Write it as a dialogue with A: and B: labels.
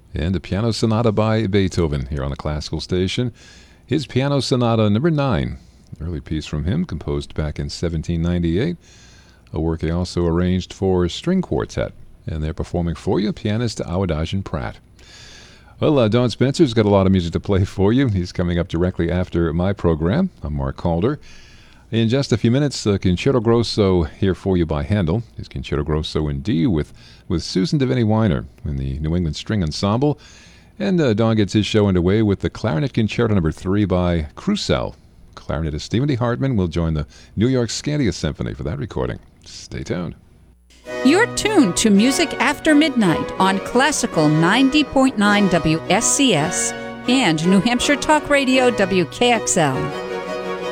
A: And a piano sonata by Beethoven here on a classical station. His Piano Sonata number 9, an early piece from him, composed back in 1798, a work he also arranged for string quartet. And they're performing for you, pianist Awadagin Pratt. Well, Don Spencer's got a lot of music to play for you. He's coming up directly after my program. I'm Mark Calder. In just a few minutes, Concerto Grosso here for you by Handel. It's Concerto Grosso in D with Susan Devaney Weiner in the New England String Ensemble. And Don gets his show underway with the Clarinet Concerto number 3 by Crusell. Clarinetist Stephen D. Hartman will join the New York Scandia Symphony for that recording. Stay tuned.
B: You're tuned to Music After Midnight on Classical 90.9 WSCS and New Hampshire Talk Radio WKXL.